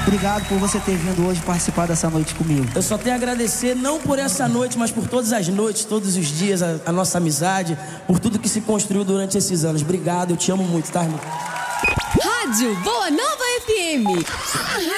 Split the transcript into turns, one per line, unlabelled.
Obrigado por você ter vindo hoje participar dessa noite comigo.
Eu só tenho a agradecer, não por essa noite, mas por todas as noites, todos os dias, a nossa amizade, por tudo que se construiu durante esses anos. Obrigado, eu te amo muito, tá, irmão?
Rádio Boa Nova FM.